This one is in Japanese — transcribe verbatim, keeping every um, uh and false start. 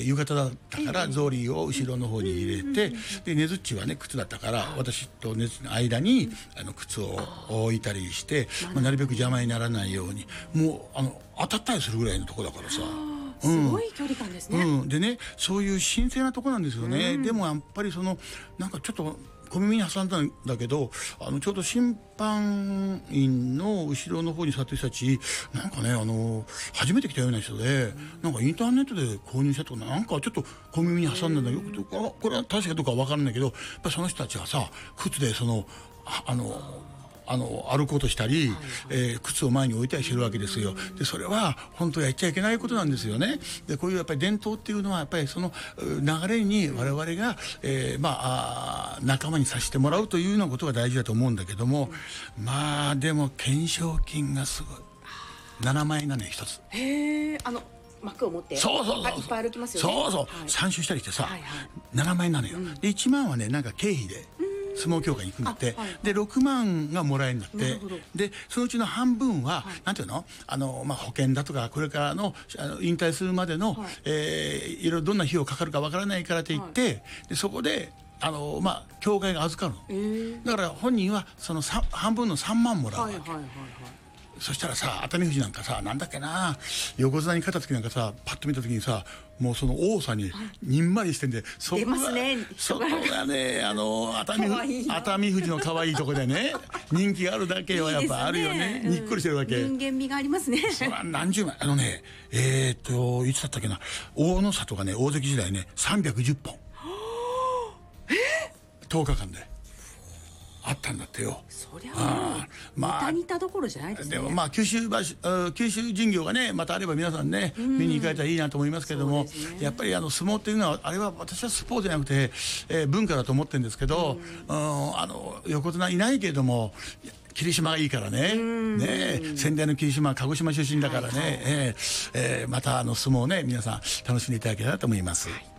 ー、浴衣だったから草履を後ろの方に入れて、でねずっちはね靴だったから私とねずっちの間にあの靴を置いたりして、まあ、なるべく邪魔にならないように、もうあの当たったりするぐらいのとこだからさ。 すごい距離感ですね、 うんうん、でねそういう神聖なとこなんですよね、うん、でもやっぱりそのなんかちょっと小耳に挟んだんだけど、あのちょうど審判員の後ろの方に座ってる人たちなんかね、あの初めて来たような人で、うん、なんかインターネットで購入したとかなんかちょっと小耳に挟んだんだけど、うん、これは確かどうか分からないけど、やっぱりその人たちがさ靴でそのあのあの歩こうとしたり、はいはい、えー、靴を前に置いたりしてるわけですよ。でそれは本当はやっちゃいけないことなんですよね。でこういうやっぱり伝統っていうのはやっぱりその流れに我々が、えー、まあ仲間にさせてもらうというようなことが大事だと思うんだけども、まあでも懸賞金がすごいななまんえんなのよ一つ。 へえ、あの幕を持ってそうそうそういっぱい歩きますよね。 そうそう、はい、さん周したりしてさ、はいはい、ななまんえんなのよ、うん、でいちまんはねなんか経費で相撲協会に行くんだって、はいはい、でろくまんがもらえるんだって、でそのうちの半分は、はい、なんていうの、あの、まあ、保険だとかこれからの、あの引退するまでの、はい、えー、いろいろどんな費用かかるかわからないからといって、はい、でそこであの、まあ、協会が預かるの、えー、だから本人はその半分のさんまんもらうわけ、はいはいはいはい。そしたらさ熱海富士なんかさなんだっけな横綱に勝った時なんかさパッと見た時にさもうその多さににんまりしてんで、そこが、ね、そこがねあの熱海熱海富士の可愛いとこでね人気があるだけはやっぱあるよね。いいですね、にっこりしてるわけ、 人間味がありますね。 そら何十枚あのねえー、っといつだったっけな、大野里がね大関時代ねさんびゃくじゅっぽんえとおかかんであったんだってよ。 そりゃあ、まあ、似た似たどころじゃないですね。 でもまあ九州場所、九州巡業がねまたあれば皆さんね、うん、見に行かれたらいいなと思いますけども、ね、やっぱりあの相撲っていうのはあれは私はスポーツじゃなくて、えー、文化だと思ってるんですけど、うん、あの横綱いないけれども霧島がいいからね、ね、仙台の霧島は鹿児島出身だからね、はいはい、えーえー、またあの相撲ね皆さん楽しんでいただけたらと思います。はい。